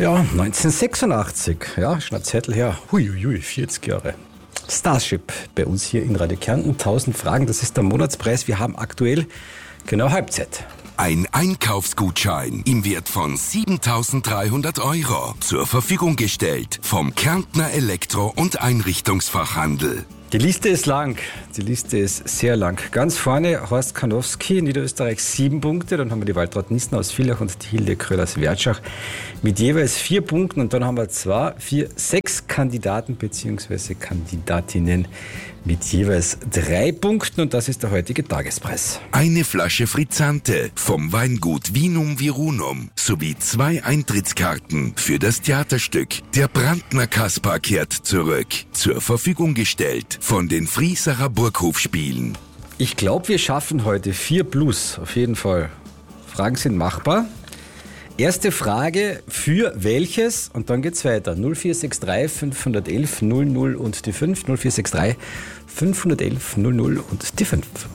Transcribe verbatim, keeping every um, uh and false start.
Ja, neunzehnhundertsechsundachtzig, ja, schon ein Zettel her. Huiuiui, vierzig Jahre. Starship bei uns hier in Radio Kärnten. tausend Fragen, das ist der Monatspreis. Wir haben aktuell genau Halbzeit. Ein Einkaufsgutschein im Wert von siebentausenddreihundert Euro zur Verfügung gestellt vom Kärntner Elektro- und Einrichtungsfachhandel. Die Liste ist lang, die Liste ist sehr lang. Ganz vorne Horst Karnowski, Niederösterreich sieben Punkte. Dann haben wir die Waltraud Nissen aus Villach und die Hilde Kröll aus Wertschach mit jeweils vier Punkten. Und dann haben wir zwei, vier, sechs Kandidaten bzw. Kandidatinnen mit jeweils drei Punkten. Und das ist der heutige Tagespreis. Eine Flasche Frizzante vom Weingut Vinum Virunum sowie zwei Eintrittskarten für das Theaterstück Der Brandner Kaspar kehrt zurück. Zur Verfügung gestellt von den Friesacher Burghofspielen. Ich glaube, wir schaffen heute vier plus, auf jeden Fall. Fragen sind machbar. Erste Frage, für welches? Und dann geht's weiter. null vier sechs drei fünf eins eins null null und die fünf. null vier sechs drei fünf eins eins null null und die fünf.